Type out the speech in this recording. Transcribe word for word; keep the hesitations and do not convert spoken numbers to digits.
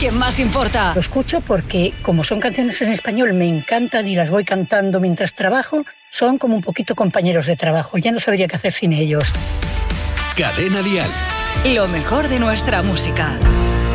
quien más importa. Lo escucho porque, como son canciones en español, me encantan y las voy cantando mientras trabajo. Son como un poquito compañeros de trabajo. Ya no sabría qué hacer sin ellos. Cadena Dial. Lo mejor de nuestra música.